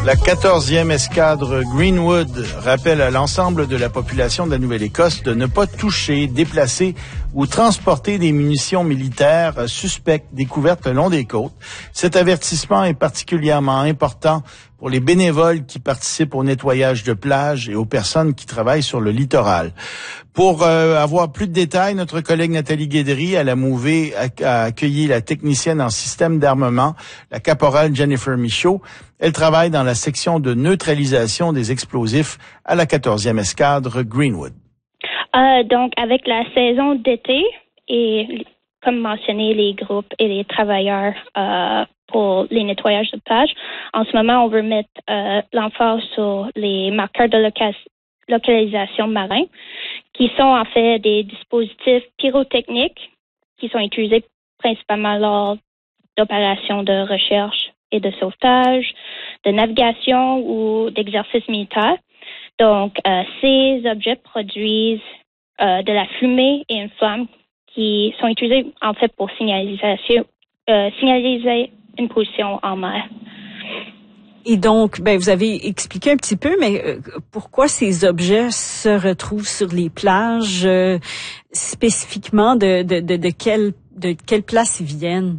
La 14e escadre Greenwood rappelle à l'ensemble de la population de la Nouvelle-Écosse de ne pas toucher, déplacer ou transporter des munitions militaires suspectes découvertes le long des côtes. Cet avertissement est particulièrement important pour les bénévoles qui participent au nettoyage de plages et aux personnes qui travaillent sur le littoral. Pour avoir plus de détails, notre collègue Nathalie Guédry à la Mouvée a accueilli la technicienne en système d'armement, la caporale Jennifer Michaud. Elle travaille dans la section de neutralisation des explosifs à la 14e escadre Greenwood. Donc, avec la saison d'été et, comme mentionné, les groupes et les travailleurs pour les nettoyages de plage, en ce moment, on veut mettre l'emphase sur les marqueurs de localisation marins, qui sont en fait des dispositifs pyrotechniques qui sont utilisés principalement lors d'opérations de recherche et de sauvetage, de navigation ou d'exercices militaires. Donc, ces objets produisent de la fumée et une flamme qui sont utilisés en fait pour signaliser une position en mer. Et donc, vous avez expliqué un petit peu, mais pourquoi ces objets se retrouvent sur les plages, spécifiquement de quelle place ils viennent?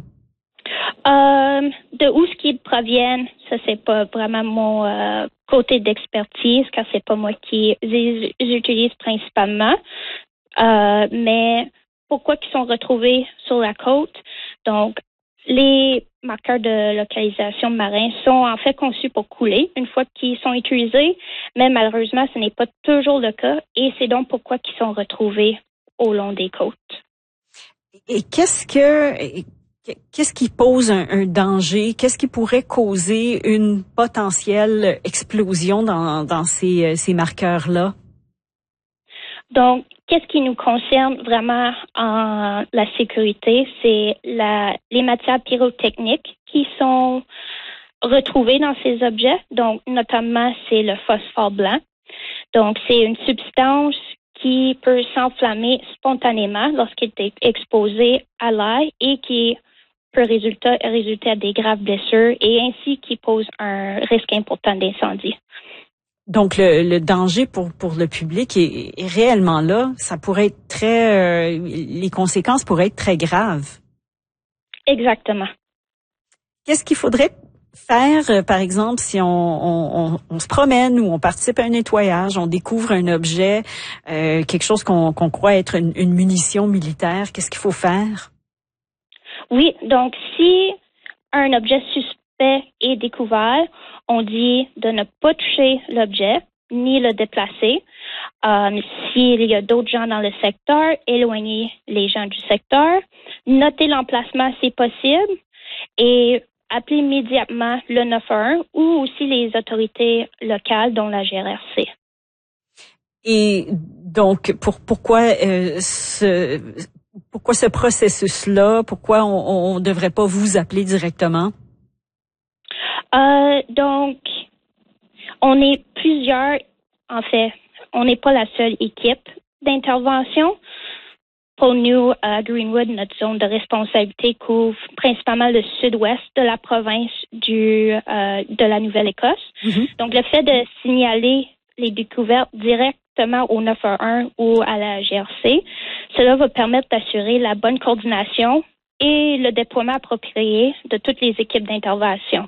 De où ce qu'ils proviennent, ça c'est pas vraiment mon côté d'expertise, car c'est pas moi qui les utilise principalement. Mais pourquoi qu'ils sont retrouvés sur la côte? Donc, les marqueurs de localisation marins sont en fait conçus pour couler une fois qu'ils sont utilisés, mais malheureusement, ce n'est pas toujours le cas et c'est donc pourquoi qu'ils sont retrouvés au long des côtes. Et qu'est-ce qui pose un danger? Qu'est-ce qui pourrait causer une potentielle explosion dans ces marqueurs-là? Donc, qu'est-ce qui nous concerne vraiment en la sécurité? C'est les matières pyrotechniques qui sont retrouvées dans ces objets. Donc, notamment, c'est le phosphore blanc. Donc, c'est une substance qui peut s'enflammer spontanément lorsqu'il est exposé à l'air et qui peut résulter à des graves blessures et ainsi qui pose un risque important d'incendie. Donc le danger pour le public est réellement là. Ça pourrait être les conséquences pourraient être très graves. Exactement. Qu'est-ce qu'il faudrait faire, par exemple, si on se promène ou on participe à un nettoyage, on découvre un objet, quelque chose qu'on croit être une munition militaire, qu'est-ce qu'il faut faire? Oui, donc si un objet suspect est découvert, on dit de ne pas toucher l'objet ni le déplacer. S'il y a d'autres gens dans le secteur, éloigner les gens du secteur, noter l'emplacement si possible et appeler immédiatement le 911 ou aussi les autorités locales, dont la GRRC. Et donc, pourquoi ce processus-là? Pourquoi on devrait pas vous appeler directement? Donc, on est plusieurs, en fait, on n'est pas la seule équipe d'intervention. Pour nous, à Greenwood, notre zone de responsabilité couvre principalement le sud-ouest de la province de la Nouvelle-Écosse. Mm-hmm. Donc, le fait de signaler les découvertes directement au 911 ou à la GRC, cela va permettre d'assurer la bonne coordination et le déploiement approprié de toutes les équipes d'intervention.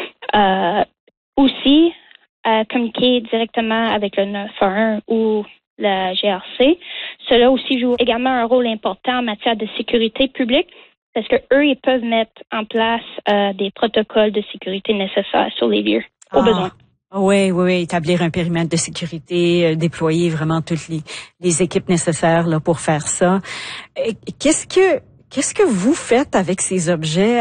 Aussi, communiquer directement avec le 911 ou la GRC. Cela aussi joue également un rôle important en matière de sécurité publique parce que eux, ils peuvent mettre en place des protocoles de sécurité nécessaires sur les lieux au besoin. Oui, établir un périmètre de sécurité, déployer vraiment toutes les équipes nécessaires là pour faire ça. Qu'est-ce que vous faites avec ces objets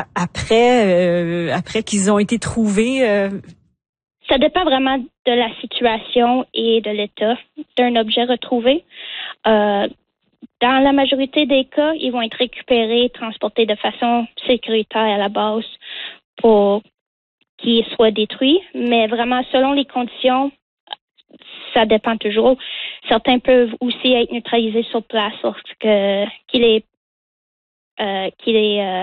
après qu'ils ont été trouvés? Ça dépend vraiment de la situation et de l'état d'un objet retrouvé. Dans la majorité des cas, ils vont être récupérés, transportés de façon sécuritaire à la base pour qu'ils soient détruits. Mais vraiment, selon les conditions, ça dépend toujours. Certains peuvent aussi être neutralisés sur place lorsqu'il est